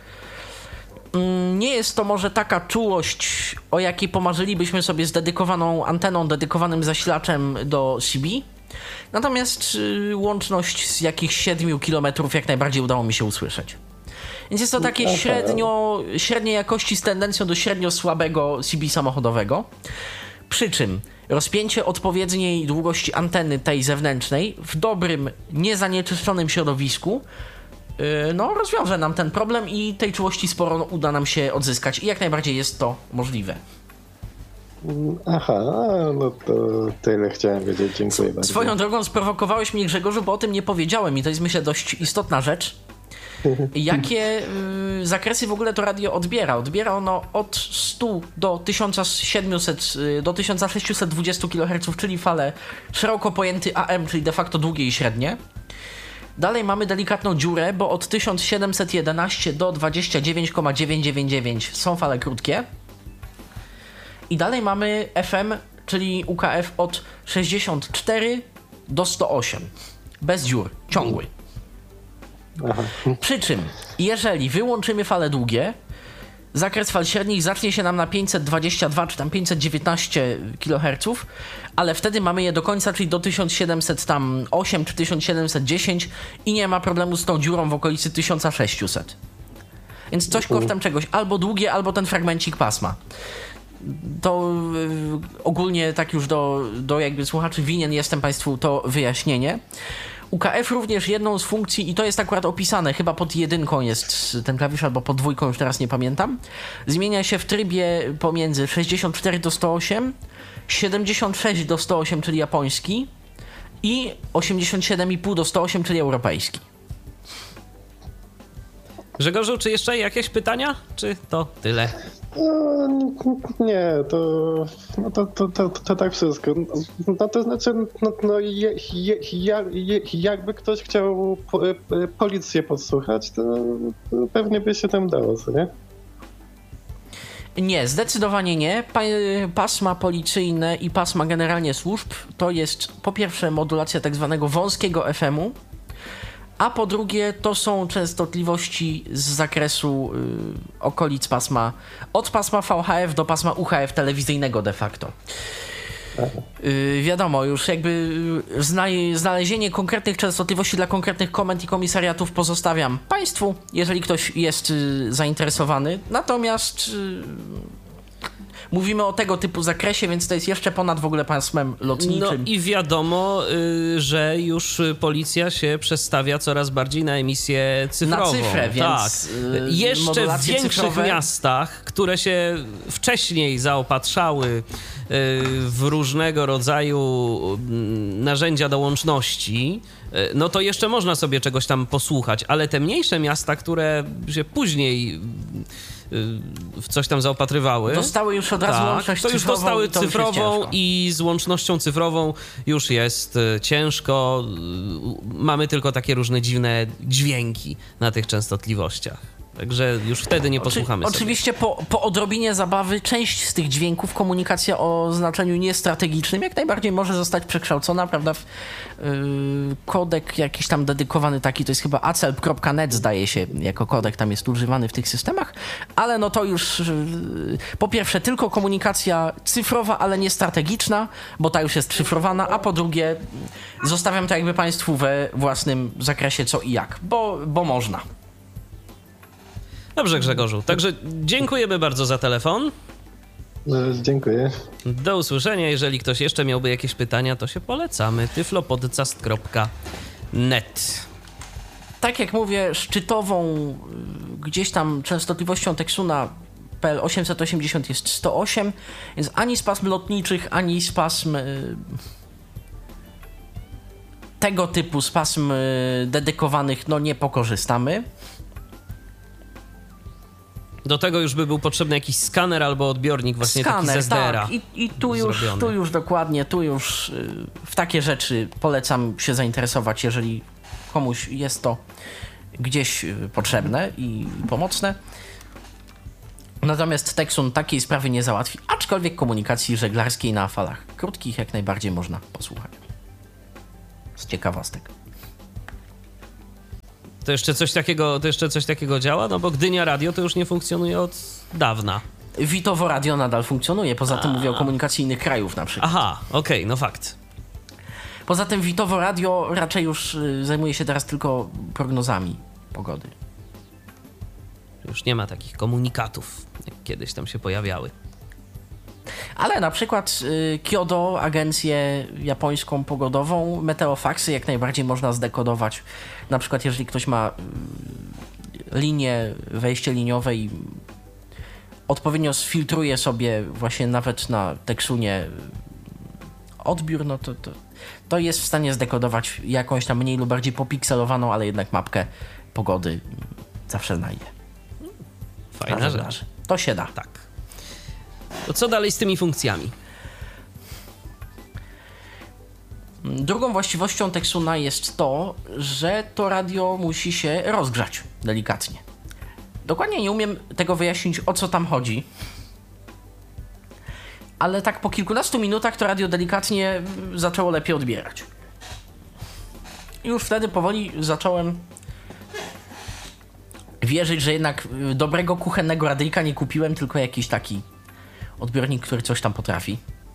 Nie jest to może taka czułość, o jakiej pomarzylibyśmy sobie z dedykowaną anteną, dedykowanym zasilaczem do CB. Natomiast łączność z jakichś 7 km jak najbardziej udało mi się usłyszeć. Więc jest to takie średniej jakości z tendencją do średnio słabego CB samochodowego. Przy czym rozpięcie odpowiedniej długości anteny tej zewnętrznej w dobrym, niezanieczyszczonym środowisku rozwiąże nam ten problem i tej czułości sporo uda nam się odzyskać i jak najbardziej jest to możliwe. Aha, no to tyle chciałem wiedzieć, dziękuję bardzo. Swoją drogą sprowokowałeś mnie, Grzegorzu, bo o tym nie powiedziałem i to jest, myślę, dość istotna rzecz. Jakie zakresy w ogóle to radio odbiera? Odbiera ono od 100 do 1700 do 1620 kHz, czyli fale szeroko pojęty AM, czyli de facto długie i średnie. Dalej mamy delikatną dziurę, bo od 1711 do 29,999 są fale krótkie. I dalej mamy FM, czyli UKF od 64 do 108. Bez dziur, ciągły. Aha. Przy czym, jeżeli wyłączymy fale długie, zakres fal średnich zacznie się nam na 522 czy tam 519 kHz, ale wtedy mamy je do końca, czyli do 1708 czy 1710 i nie ma problemu z tą dziurą w okolicy 1600. Więc coś kosztem czegoś, albo długie, albo ten fragmencik pasma. To ogólnie tak już do jakby słuchaczy winien jestem Państwu to wyjaśnienie. UKF również jedną z funkcji, i to jest akurat opisane, chyba pod 1 jest ten klawisz, albo pod 2, już teraz nie pamiętam, zmienia się w trybie pomiędzy 64 do 108, 76 do 108, czyli japoński, i 87,5 do 108, czyli europejski. Grzegorzu, czy jeszcze jakieś pytania? Czy to tyle? Nie, to tak wszystko. No to znaczy, jakby ktoś chciał policję podsłuchać, to pewnie by się tam dało, co nie? Nie, zdecydowanie nie. Pasma policyjne i pasma generalnie służb to jest po pierwsze modulacja tak zwanego wąskiego FM-u, a po drugie to są częstotliwości z zakresu okolic pasma, od pasma VHF do pasma UHF telewizyjnego de facto. Wiadomo, już jakby znalezienie konkretnych częstotliwości dla konkretnych komend i komisariatów pozostawiam Państwu, jeżeli ktoś jest zainteresowany. Natomiast mówimy o tego typu zakresie, więc to jest jeszcze ponad w ogóle pasmem lotniczym. No i wiadomo, że już policja się przestawia coraz bardziej na emisję cyfrową. Na cyfrę, więc tak. Jeszcze w większych cyfrowe miastach, które się wcześniej zaopatrzały w różnego rodzaju narzędzia do łączności, no to jeszcze można sobie czegoś tam posłuchać, ale te mniejsze miasta, które się później w coś tam zaopatrywały. Dostały już od razu łączność cyfrową. To już dostały cyfrową i z łącznością cyfrową już jest ciężko. Mamy tylko takie różne dziwne dźwięki na tych częstotliwościach. Także już wtedy nie posłuchamy sobie. Oczywiście po odrobinie zabawy część z tych dźwięków, komunikacja o znaczeniu niestrategicznym jak najbardziej może zostać przekształcona, prawda, w kodek jakiś tam dedykowany taki, to jest chyba acelp.net zdaje się, jako kodek tam jest używany w tych systemach, ale no to już po pierwsze tylko komunikacja cyfrowa, ale nie strategiczna, bo ta już jest szyfrowana, a po drugie zostawiam to jakby Państwu we własnym zakresie co i jak, bo można. Dobrze, Grzegorzu. Także dziękujemy bardzo za telefon. Dziękuję. Do usłyszenia. Jeżeli ktoś jeszcze miałby jakieś pytania, to się polecamy. tyflopodcast.net. Tak jak mówię, szczytową gdzieś tam częstotliwością Texuna PL 880 jest 108, więc ani z pasm lotniczych, ani z pasm tego typu z pasm dedykowanych nie pokorzystamy. Do tego już by był potrzebny jakiś skaner albo odbiornik właśnie taki z SDR-a. Tak. I tu już dokładnie, w takie rzeczy polecam się zainteresować, jeżeli komuś jest to gdzieś potrzebne i pomocne. Natomiast Teksun takiej sprawy nie załatwi, aczkolwiek komunikacji żeglarskiej na falach krótkich jak najbardziej można posłuchać. Z ciekawostek. To jeszcze coś takiego działa? No bo Gdynia Radio to już nie funkcjonuje od dawna. Witowo Radio nadal funkcjonuje, poza tym mówię o komunikacji innych krajów na przykład. Aha, okej, no fakt. Poza tym Witowo Radio raczej już zajmuje się teraz tylko prognozami pogody. Już nie ma takich komunikatów, jak kiedyś tam się pojawiały. Ale na przykład Kyodo, agencję japońską pogodową, meteofaksy jak najbardziej można zdekodować. Na przykład jeżeli ktoś ma linię, wejście liniowe i odpowiednio sfiltruje sobie właśnie nawet na Teksunie odbiór, no to jest w stanie zdekodować jakąś tam mniej lub bardziej popikselowaną, ale jednak mapkę pogody zawsze znajdzie. Fajna rzecz. To się da. Tak. To co dalej z tymi funkcjami? Drugą właściwością Teksuna jest to, że to radio musi się rozgrzać delikatnie. Dokładnie nie umiem tego wyjaśnić, o co tam chodzi, ale tak po kilkunastu minutach to radio delikatnie zaczęło lepiej odbierać. I już wtedy powoli zacząłem wierzyć, że jednak dobrego kuchennego radyjka nie kupiłem, tylko jakiś taki odbiornik, który coś tam potrafi.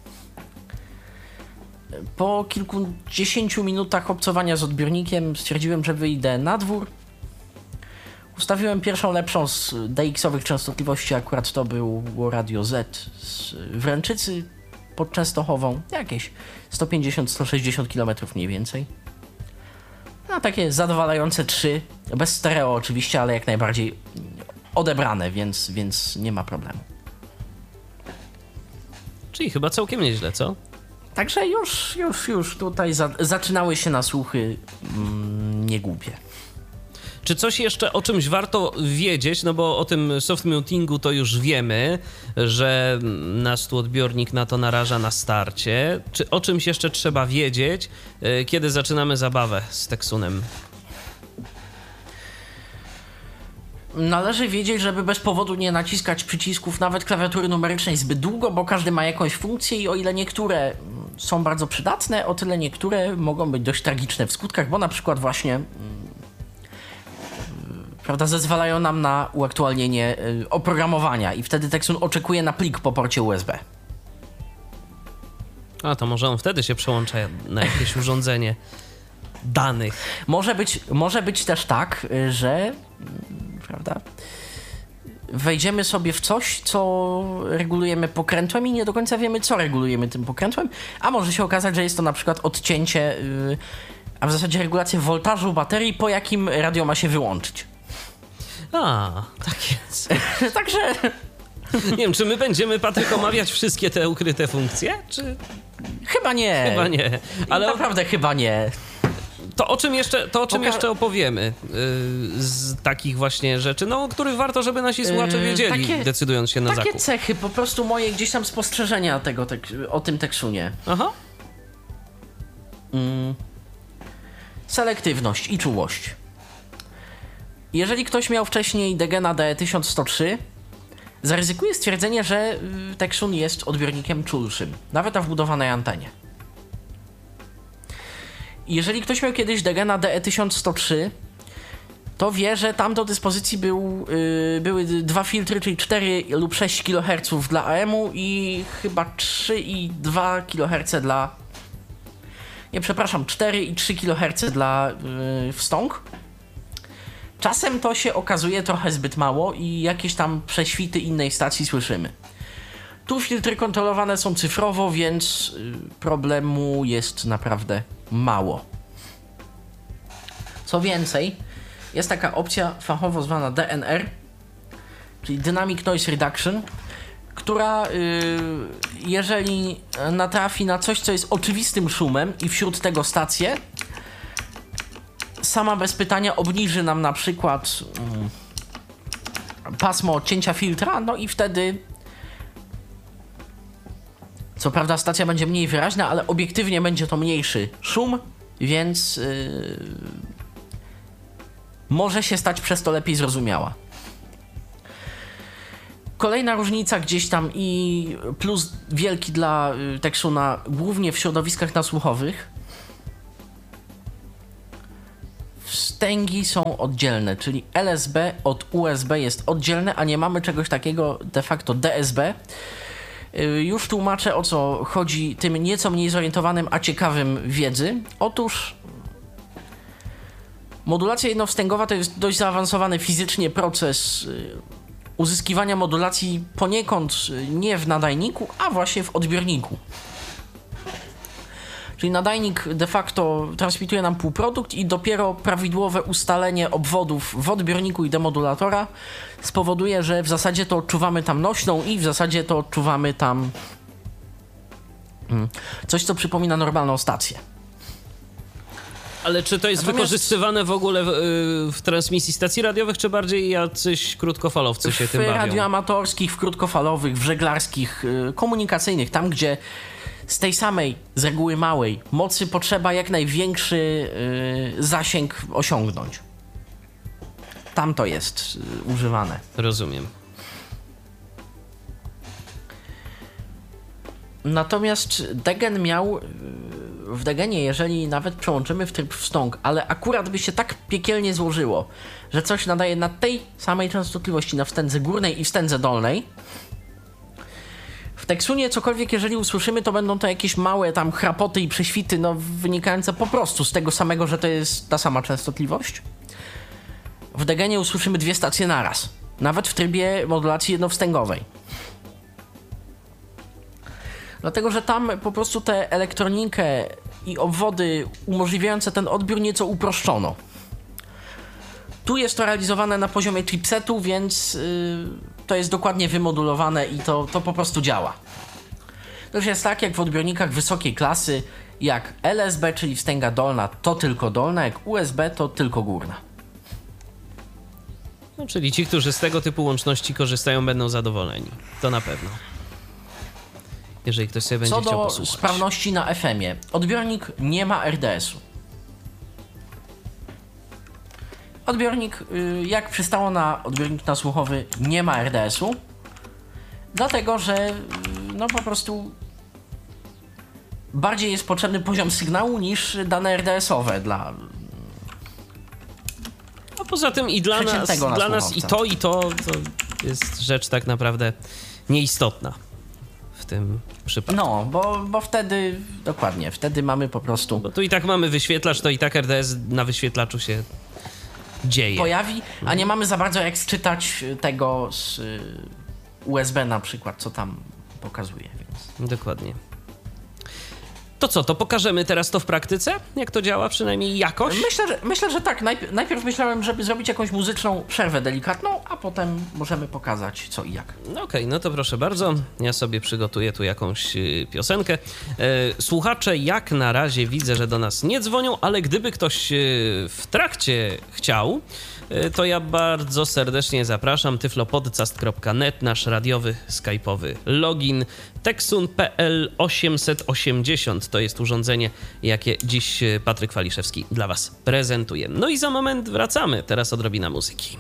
Po kilkudziesięciu minutach obcowania z odbiornikiem stwierdziłem, że wyjdę na dwór. Ustawiłem pierwszą lepszą z DX-owych częstotliwości, akurat to było Radio Z z Wręczycy pod Częstochową, jakieś 150-160 km mniej więcej. No takie zadowalające 3, bez stereo oczywiście, ale jak najbardziej odebrane, więc nie ma problemu. Czyli chyba całkiem nieźle, co? Także już tutaj zaczynały się nasłuchy niegłupie. Czy coś jeszcze o czymś warto wiedzieć? No bo o tym soft mutingu to już wiemy, że nas tu odbiornik na to naraża na starcie. Czy o czymś jeszcze trzeba wiedzieć, kiedy zaczynamy zabawę z Teksunem? Należy wiedzieć, żeby bez powodu nie naciskać przycisków nawet klawiatury numerycznej zbyt długo, bo każdy ma jakąś funkcję i o ile niektóre są bardzo przydatne, o tyle niektóre mogą być dość tragiczne w skutkach, bo na przykład właśnie zezwalają nam na uaktualnienie oprogramowania i wtedy Teksun oczekuje na plik po porcie USB. A to może on wtedy się przełącza na jakieś urządzenie danych. Może być też tak, że wejdziemy sobie w coś, co regulujemy pokrętłem i nie do końca wiemy, co regulujemy tym pokrętłem, a może się okazać, że jest to na przykład odcięcie, a w zasadzie regulacja woltażu baterii, po jakim radio ma się wyłączyć. A, tak jest. Także... Nie wiem, czy my będziemy, Patryk, omawiać wszystkie te ukryte funkcje, czy... Chyba nie. Chyba nie. Ale naprawdę chyba nie. To o czym jeszcze opowiemy z takich właśnie rzeczy, o których warto, żeby nasi słuchacze wiedzieli, decydując się na zakup. Takie cechy, po prostu moje gdzieś tam spostrzeżenia o tym Teksunie. Aha. Selektywność i czułość. Jeżeli ktoś miał wcześniej Degena DE1103, zaryzykuje stwierdzenie, że Teksun jest odbiornikiem czulszym, nawet na wbudowanej antenie. Jeżeli ktoś miał kiedyś Degena DE1103, to wie, że tam do dyspozycji były dwa filtry, czyli 4 lub 6 kHz dla AM-u i chyba 3,2 kHz dla... Nie, przepraszam, 4 i 3 kHz dla wstąg. Czasem to się okazuje trochę zbyt mało i jakieś tam prześwity innej stacji słyszymy. Tu filtry kontrolowane są cyfrowo, więc problemu jest naprawdę mało. Co więcej, jest taka opcja fachowo zwana DNR, czyli Dynamic Noise Reduction, która jeżeli natrafi na coś, co jest oczywistym szumem i wśród tego stację, sama bez pytania obniży nam na przykład pasmo odcięcia filtra, no i wtedy co prawda stacja będzie mniej wyraźna, ale obiektywnie będzie to mniejszy szum, więc może się stać przez to lepiej zrozumiała. Kolejna różnica gdzieś tam i plus wielki dla Texuna, głównie w środowiskach nasłuchowych. Wstęgi są oddzielne, czyli LSB od USB jest oddzielne, a nie mamy czegoś takiego de facto DSB. Już tłumaczę, o co chodzi tym nieco mniej zorientowanym, a ciekawym wiedzy. Otóż modulacja jednowstęgowa to jest dość zaawansowany fizycznie proces uzyskiwania modulacji poniekąd nie w nadajniku, a właśnie w odbiorniku. Czyli nadajnik de facto transmituje nam półprodukt i dopiero prawidłowe ustalenie obwodów w odbiorniku i demodulatora spowoduje, że w zasadzie to odczuwamy tam nośną i w zasadzie to odczuwamy tam coś, co przypomina normalną stację. Ale czy to jest wykorzystywane w ogóle w transmisji stacji radiowych, czy bardziej jacyś krótkofalowcy się tym bawią? W radioamatorskich, w krótkofalowych, w żeglarskich, komunikacyjnych, tam gdzie z tej samej, z reguły małej mocy potrzeba jak największy zasięg osiągnąć. Tam to jest używane. Rozumiem. Natomiast Degen miał w Degenie, jeżeli nawet przełączymy w tryb wstąg, ale akurat by się tak piekielnie złożyło, że coś nadaje na tej samej częstotliwości na wstędze górnej i wstędze dolnej, w Texunie cokolwiek jeżeli usłyszymy, to będą to jakieś małe tam chrapoty i prześwity, no wynikające po prostu z tego samego, że to jest ta sama częstotliwość. W Degenie usłyszymy dwie stacje naraz, nawet w trybie modulacji jednowstęgowej. Dlatego, że tam po prostu tę elektronikę i obwody umożliwiające ten odbiór nieco uproszczono. Tu jest to realizowane na poziomie chipsetu, więc to jest dokładnie wymodulowane i to po prostu działa. To już jest tak jak w odbiornikach wysokiej klasy, jak LSB, czyli wstęga dolna, to tylko dolna, jak USB, to tylko górna. No, czyli ci, którzy z tego typu łączności korzystają, będą zadowoleni. To na pewno. Jeżeli ktoś sobie będzie chciał posłuchać. Co do sprawności na FM-ie. Odbiornik nie ma RDS-u. Odbiornik, jak przystało na odbiornik nasłuchowy, nie ma RDS-u. Dlatego, że no po prostu bardziej jest potrzebny poziom sygnału niż dane RDS-owe dla... A poza tym i dla nas i to jest rzecz tak naprawdę nieistotna w tym przypadku. No, bo wtedy, dokładnie, wtedy mamy po prostu... Bo tu i tak mamy wyświetlacz, to i tak RDS na wyświetlaczu się dzieje. Pojawi, a nie mamy za bardzo jak sczytać tego z USB na przykład, co tam pokazuje. Więc. Dokładnie. To co, to pokażemy teraz to w praktyce? Jak to działa, przynajmniej jakoś? Myślę, że tak. Najpierw myślałem, żeby zrobić jakąś muzyczną przerwę delikatną, a potem możemy pokazać co i jak. Okej, no to proszę bardzo. Ja sobie przygotuję tu jakąś piosenkę. Słuchacze jak na razie widzę, że do nas nie dzwonią, ale gdyby ktoś w trakcie chciał, to ja bardzo serdecznie zapraszam. tyflopodcast.net, nasz radiowy, skype'owy login. Texun.pl 880 to jest urządzenie, jakie dziś Patryk Waliszewski dla Was prezentuje. No i za moment wracamy. Teraz odrobina muzyki.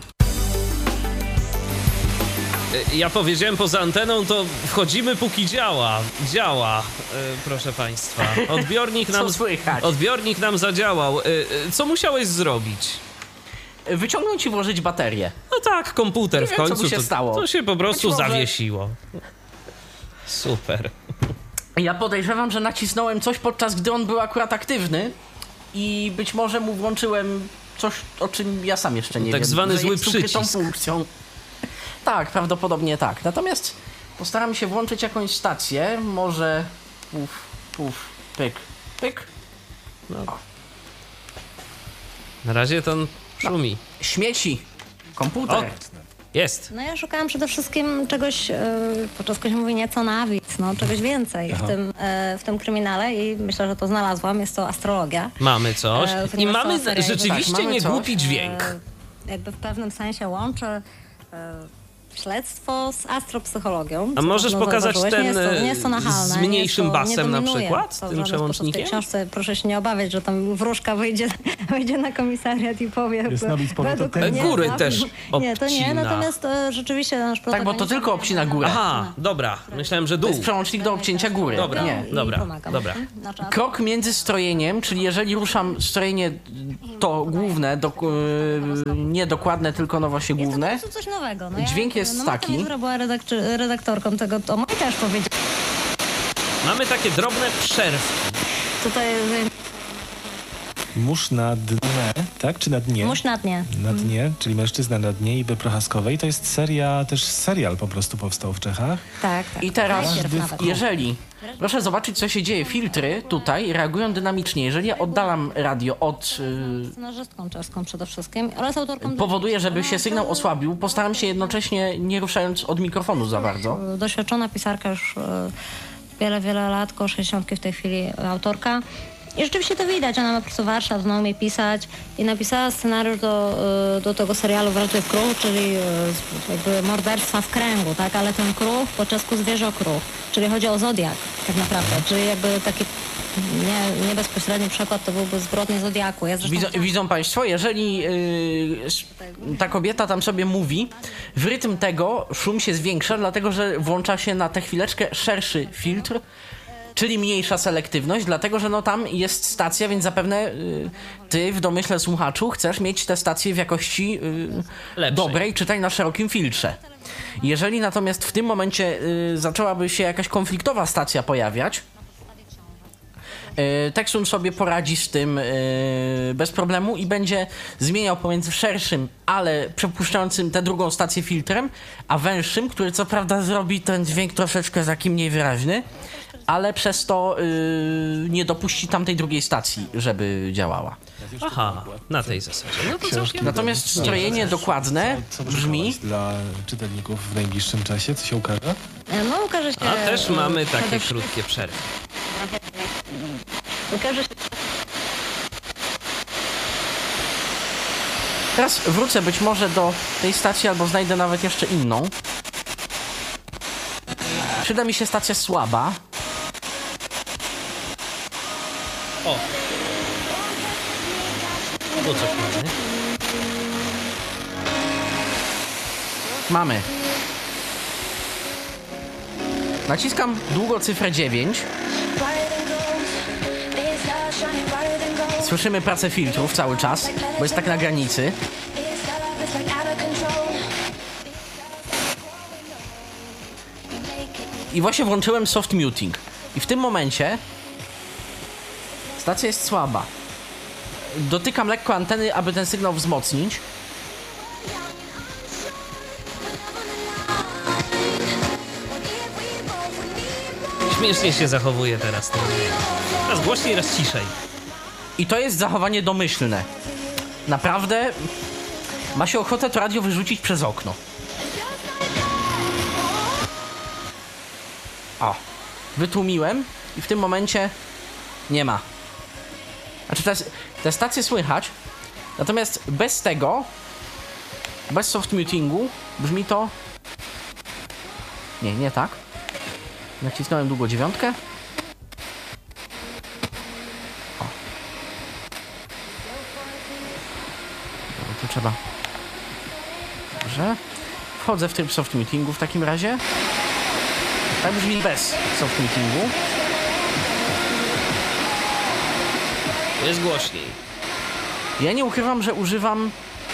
Ja powiedziałem poza anteną, to wchodzimy póki działa. Działa, proszę Państwa. Odbiornik nam zadziałał. Co musiałeś zrobić? Wyciągnąć i włożyć baterię. No tak, komputer w końcu. Co by się stało. To się po prostu zawiesiło. Super. Ja podejrzewam, że nacisnąłem coś podczas gdy on był akurat aktywny i być może mu włączyłem coś, o czym ja sam jeszcze nie wiem. Tak zwany zły przycisk. Funkcją. Tak, prawdopodobnie tak. Natomiast postaram się włączyć jakąś stację. Może pyk, pyk. No. Na razie to szumi. Śmieci. Komputer. Jest. No ja szukałam przede wszystkim czegoś, podczas ktoś mówi nieco na czegoś więcej w tym kryminale i myślę, że to znalazłam. Jest to astrologia. Mamy coś. I mamy seria, rzeczywiście tak, mamy niegłupi coś. dźwięk. Jakby w pewnym sensie łączy śledztwo z astropsychologią. A możesz pokazać ten nie jest to nachalne, z mniejszym basem na przykład? To Tym przełącznikiem? W książce proszę się nie obawiać, że tam wróżka wyjdzie na komisariat i powie... Góry też Nie, to nie, obcina. natomiast rzeczywiście nasz Tak, bo protagonista... to tylko obcina górę. Aha, dobra. Myślałem, że To dół. jest przełącznik do obcięcia góry. Dobra. Nie. Dobra. Krok między strojeniem, czyli jeżeli ruszam strojenie to główne, nie dokładne, tylko no właśnie główne. Jest to po prostu coś nowego. Dźwięk jest taki. Która była redaktorką tego, to Moja też powiedziała. Mamy takie drobne przerwki. Tutaj Mórz na dnie, tak? Czy na dnie? Muś na dnie. Na dnie, czyli Mężczyzna na dnie Iwy Prochaskowej. To jest serial po prostu powstał w Czechach. Tak. I teraz, Najpierw nawet. jeżeli... Proszę zobaczyć, co się dzieje. Filtry tutaj reagują dynamicznie. Jeżeli ja oddalam radio od... Scenarzystką czeską przede wszystkim oraz autorką... powoduje, żeby się sygnał osłabił, postaram się jednocześnie nie ruszając od mikrofonu za bardzo. Doświadczona pisarka już wiele lat, koło 60 w tej chwili autorka. I rzeczywiście to widać, ona ma po prostu warsztat, ona umie pisać i napisała scenariusz do tego serialu Wracaj Kruch, czyli jakby morderstwa w kręgu, tak? Ale ten kruch po czesku zwierzokruch, czyli chodzi o zodiak tak naprawdę, czyli jakby taki nie bezpośredni przykład to byłby zbrodnie zodiaku. Ja Widzą Państwo, jeżeli ta kobieta tam sobie mówi, w rytm tego szum się zwiększa, dlatego że włącza się na tę chwileczkę szerszy filtr, czyli mniejsza selektywność, dlatego że no tam jest stacja, więc zapewne ty w domyśle słuchaczu chcesz mieć tę stację w jakości dobrej, czytaj na szerokim filtrze. Jeżeli natomiast w tym momencie zaczęłaby się jakaś konfliktowa stacja pojawiać, Teksun sobie poradzi z tym bez problemu i będzie zmieniał pomiędzy szerszym, ale przepuszczającym tę drugą stację filtrem, a węższym, który co prawda zrobi ten dźwięk troszeczkę taki mniej wyraźny, ale przez to nie dopuści tamtej drugiej stacji, żeby działała. Aha, na tej zasadzie. No to całkiem... Natomiast strojenie dokładne Co brzmi... dla czytelników w najbliższym czasie? Co się ukaże? No ukaże się... A też mamy takie krótkie przerwy. Ukaże się... Teraz wrócę być może do tej stacji, albo znajdę nawet jeszcze inną. Przyda mi się stacja słaba. O! Tu coś mamy. Mamy. Naciskam długo cyfrę 9. Słyszymy pracę filtrów cały czas, bo jest tak na granicy. I właśnie włączyłem soft muting. I w tym momencie stacja jest słaba. Dotykam lekko anteny, aby ten sygnał wzmocnić. Śmiesznie się zachowuje teraz ten dźwięk. Raz głośniej, raz ciszej. I to jest zachowanie domyślne. Naprawdę ma się ochotę to radio wyrzucić przez okno. O, wytłumiłem i w tym momencie nie ma. Znaczy te stacje słychać, natomiast bez tego, bez soft mutingu brzmi to... Nie tak. Nacisnąłem długo 9. To trzeba. Dobrze. Wchodzę w tryb soft mutingu w takim razie. Tak brzmi bez soft mutingu. Jest głośniej. Ja nie ukrywam, że używam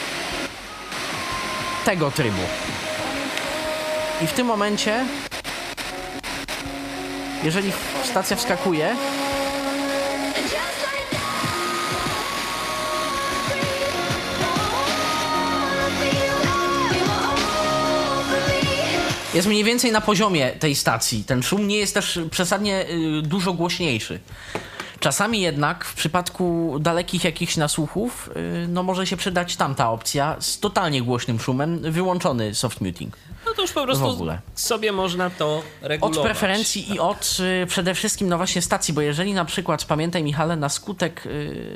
tego trybu. I w tym momencie, jeżeli stacja wskakuje, jest mniej więcej na poziomie tej stacji. Ten szum nie jest też przesadnie dużo głośniejszy. Czasami jednak w przypadku dalekich jakichś nasłuchów no może się przydać tamta opcja z totalnie głośnym szumem, wyłączony soft muting. No No to już po w prostu ogóle. sobie można to regulować. Od preferencji i od przede wszystkim no właśnie stacji, bo jeżeli na przykład, pamiętaj Michale, na skutek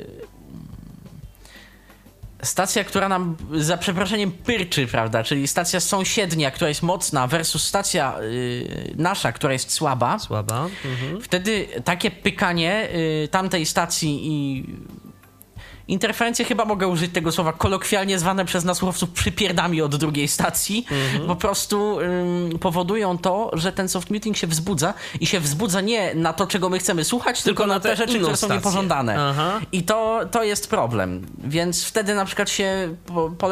stacja, która nam za przeproszeniem pyrczy, prawda, czyli stacja sąsiednia, która jest mocna versus stacja nasza, która jest słaba, wtedy takie pykanie tamtej stacji i interferencje, chyba mogę użyć tego słowa kolokwialnie zwane przez nas słuchowców przypierdami od drugiej stacji, po prostu powodują to, że ten soft muting się wzbudza i się wzbudza nie na to, czego my chcemy słuchać, tylko na te rzeczy, które są niepożądane. I to jest problem. Więc wtedy na przykład się